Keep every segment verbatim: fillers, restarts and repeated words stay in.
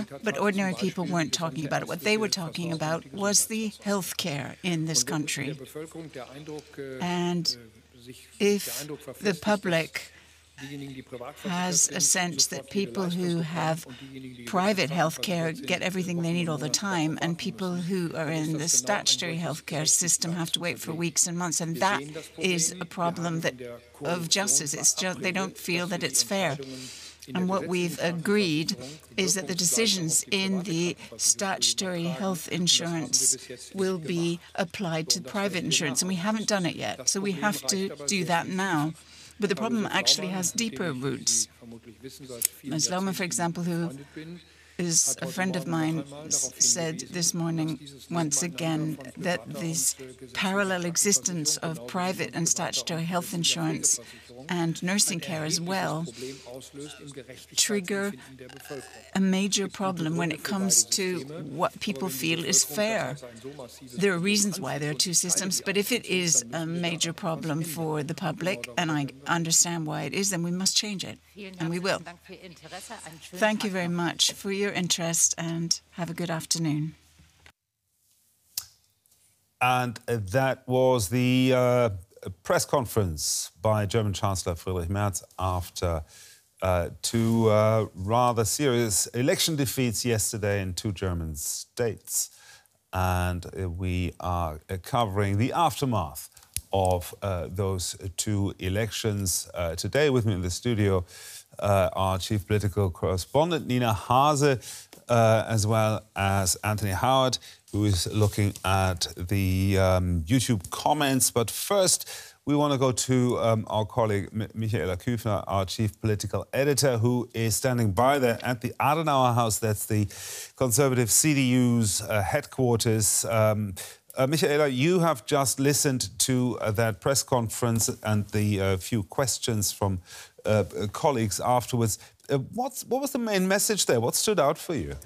but ordinary people weren't talking about it. What they were talking about was the health care in this country. And if the public has a sense that people who have private health care get everything they need all the time, and people who are in the statutory health care system have to wait for weeks and months. And that is a problem that, of justice. It's just, they don't feel that it's fair. And what we've agreed is that the decisions in the statutory health insurance will be applied to private insurance, and we haven't done it yet. So we have to do that now. But the problem actually has deeper roots. Miz Laumann, for example, who is a friend of mine, said this morning once again that this parallel existence of private and statutory health insurance and nursing care as well trigger a major problem when it comes to what people feel is fair. There are reasons why there are two systems, but if it is a major problem for the public, and I understand why it is, then we must change it, and we will. Thank you very much for your interest, and have a good afternoon. And that was the uh, press conference by German Chancellor Friedrich Merz after uh, two uh, rather serious election defeats yesterday in two German states. And uh, we are uh, covering the aftermath of uh, those two elections. Uh, today with me in the studio, uh, our chief political correspondent, Nina Hase, uh, as well as Anthony Howard, who is looking at the um, YouTube comments. But first, we want to go to um, our colleague M Michaela Küfner, our chief political editor, who is standing by there at the Adenauer House. That's the Conservative C D U's uh, headquarters. Um, uh, Michaela, you have just listened to uh, that press conference and the uh, few questions from uh, colleagues afterwards. Uh, what's, what was the main message there? What stood out for you?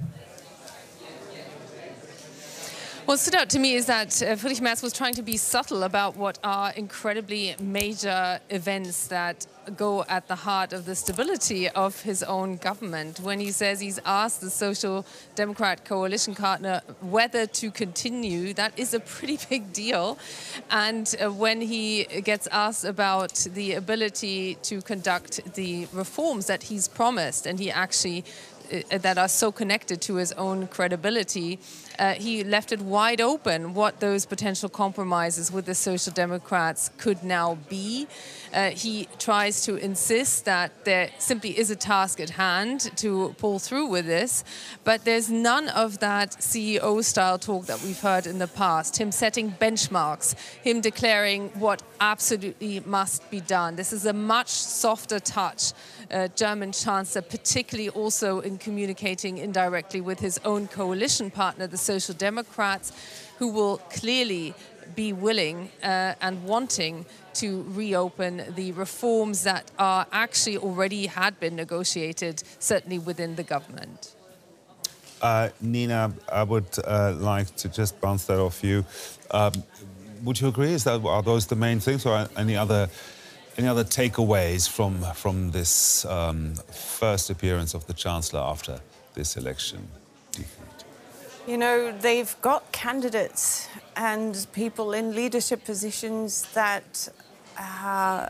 What stood out to me is that uh, Friedrich Merz was trying to be subtle about what are incredibly major events that go at the heart of the stability of his own government. When he says he's asked the Social Democrat coalition partner whether to continue, that is a pretty big deal. And uh, when he gets asked about the ability to conduct the reforms that he's promised, and he actually uh, that are so connected to his own credibility, Uh, he left it wide open what those potential compromises with the Social Democrats could now be. Uh, he tries to insist that there simply is a task at hand to pull through with this, but there's none of that C E O-style talk that we've heard in the past, him setting benchmarks, him declaring what absolutely must be done. This is a much softer touch, uh, German Chancellor, particularly also in communicating indirectly with his own coalition partner, the Social Democrats, who will clearly be willing uh, and wanting to reopen the reforms that are actually already had been negotiated, certainly within the government. Uh, Nina, I would uh, like to just bounce that off you. Um, would you agree? Is that, are those the main things, or any other any other takeaways from from this um, first appearance of the Chancellor after this election? You know, they've got candidates and people in leadership positions that are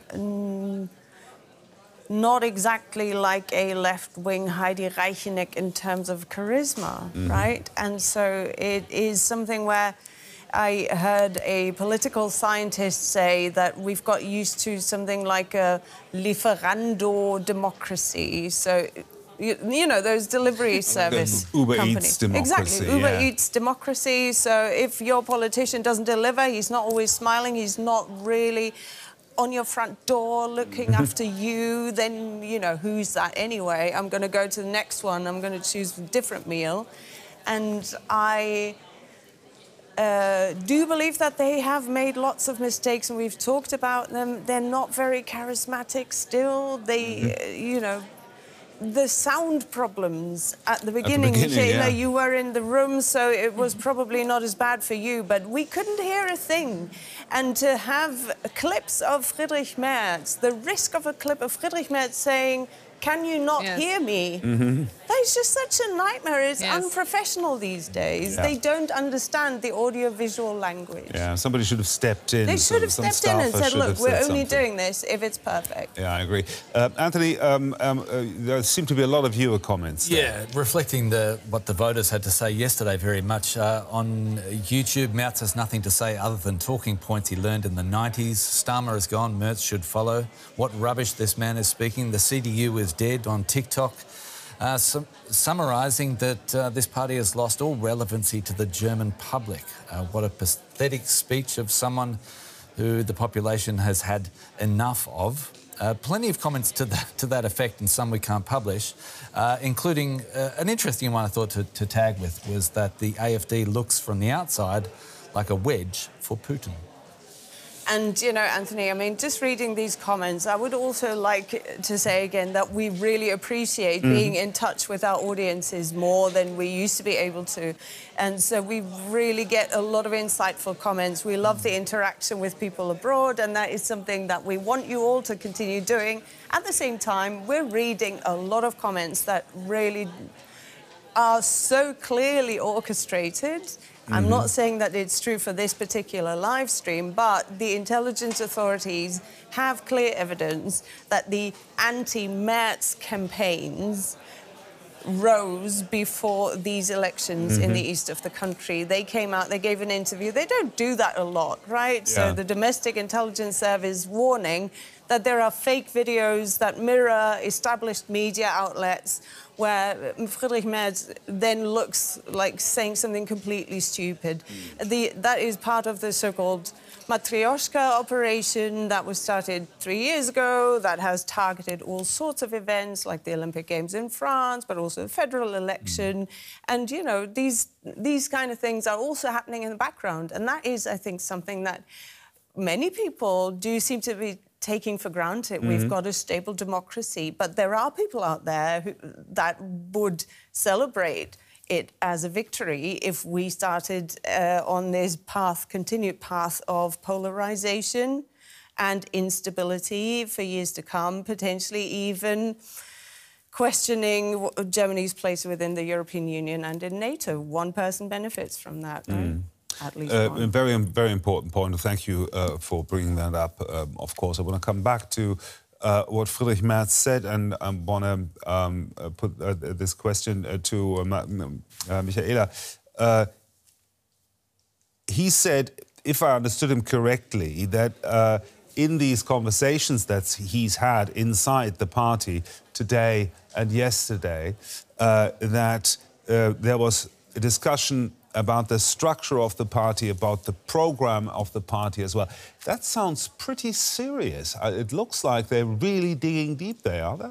not exactly like a left-wing Heidi Reicheneck in terms of charisma, mm-hmm. right? And so it is something where I heard a political scientist say that we've got used to something like a Lieferando democracy. So You, you know, those delivery service Uber companies. Eats democracy. Exactly, Uber yeah. Eats democracy. So if your politician doesn't deliver, he's not always smiling, he's not really on your front door looking after you, then, you know, who's that anyway? I'm going to go to the next one, I'm going to choose a different meal. And I uh, do believe that they have made lots of mistakes, and we've talked about them. They're not very charismatic still. They, mm-hmm. uh, you know, the sound problems at the beginning, at the beginning Michaela, yeah. you were in the room, so it was probably not as bad for you, but we couldn't hear a thing. And to have clips of Friedrich Merz, the risk of a clip of Friedrich Merz saying, "Can you not yes. hear me?" Mm-hmm. It's just such a nightmare. It's Yes. unprofessional these days. Yeah. They don't understand the audiovisual language. Yeah, somebody should have stepped in. They should have Some- some stepped in and staffer said, should look, have we're said only something. doing this if it's perfect. Yeah, I agree. Uh, Anthony, um, um, uh, there seem to be a lot of viewer comments there. Yeah, reflecting the what the voters had to say yesterday very much. Uh, on YouTube, Merz has nothing to say other than talking points he learned in the nineties. Starmer is gone, Merz should follow. What rubbish this man is speaking. The C D U is dead on TikTok. Uh, sum summarising that uh, this party has lost all relevancy to the German public. Uh, what a pathetic speech of someone who the population has had enough of. Uh, plenty of comments to that, to that effect, and some we can't publish, uh, including uh, an interesting one I thought to, to tag with was that the A F D looks from the outside like a wedge for Putin. And, you know, Anthony, I mean, just reading these comments, I would also like to say again that we really appreciate mm. being in touch with our audiences more than we used to be able to. And so we really get a lot of insightful comments. We love the interaction with people abroad, and that is something that we want you all to continue doing. At the same time, we're reading a lot of comments that really are so clearly orchestrated. Mm-hmm. I'm not saying that it's true for this particular live stream, but the intelligence authorities have clear evidence that the anti-Merz campaigns rose before these elections mm-hmm. in the east of the country. They came out, they gave an interview. They don't do that a lot, right? Yeah. So the domestic intelligence service warning that there are fake videos that mirror established media outlets where Friedrich Merz then looks like saying something completely stupid. Mm. The, that is part of the so-called Matryoshka operation that was started three years ago, that has targeted all sorts of events like the Olympic Games in France, but also the federal election. Mm. And, you know, these, these kind of things are also happening in the background. And that is, I think, something that many people do seem to be taking for granted. Mm-hmm. We've got a stable democracy, but there are people out there who, that would celebrate it as a victory if we started uh, on this path, continued path of polarization and instability for years to come, potentially even questioning Germany's place within the European Union and in NATO. One person benefits from that, right? Mm. At least uh, one. A very, very important point. Thank you uh, for bringing that up. Um, of course, I want to come back to uh, what Friedrich Merz said, and I want to um, uh, put uh, this question uh, to uh, uh, Michaela. Uh, he said, if I understood him correctly, that uh, in these conversations that he's had inside the party today and yesterday, uh, that uh, there was a discussion about the structure of the party, about the program of the party as well. That sounds pretty serious. It looks like they're really digging deep there, are they?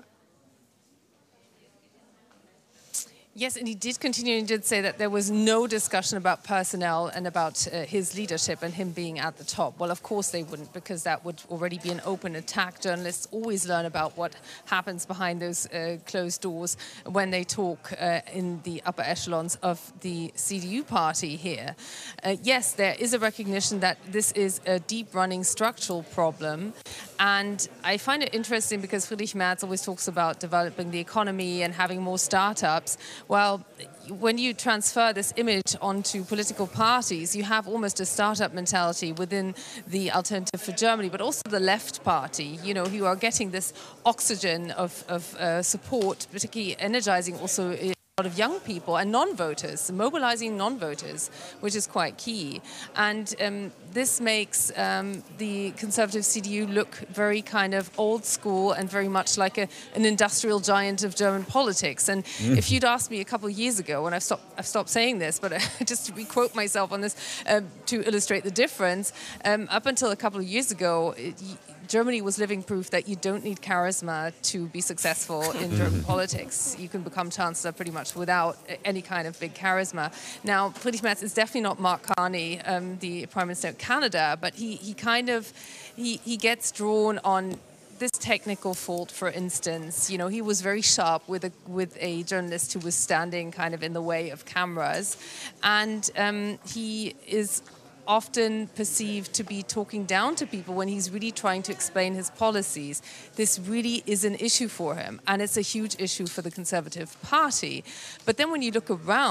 Yes, and he did continue and did say that there was no discussion about personnel and about uh, his leadership and him being at the top. Well, of course they wouldn't, because that would already be an open attack. Journalists always learn about what happens behind those uh, closed doors when they talk uh, in the upper echelons of the C D U party here. Uh, yes, there is a recognition that this is a deep-running structural problem. And I find it interesting because Friedrich Merz always talks about developing the economy and having more startups. Well, when you transfer this image onto political parties, you have almost a startup mentality within the Alternative for Germany, but also the left party, you know, who are getting this oxygen of, of uh, support, particularly energizing also a lot of young people and non-voters, mobilizing non-voters, which is quite key. And um, this makes um, the Conservative C D U look very kind of old school and very much like a, an industrial giant of German politics. And mm. if you'd asked me a couple of years ago, and I've stopped, I've stopped saying this, but just to re-quote myself on this um, to illustrate the difference, um, up until a couple of years ago, it, Germany was living proof that you don't need charisma to be successful in German politics. You can become chancellor pretty much without any kind of big charisma. Now, Friedrich Merz is definitely not Mark Carney, um, the Prime Minister of Canada, but he, he kind of, he, he gets drawn on this technical fault, for instance. You know, he was very sharp with a, with a journalist who was standing kind of in the way of cameras. And um, he is often perceived to be talking down to people when he's really trying to explain his policies. This really is an issue for him, and it's a huge issue for the Conservative Party. But then when you look around,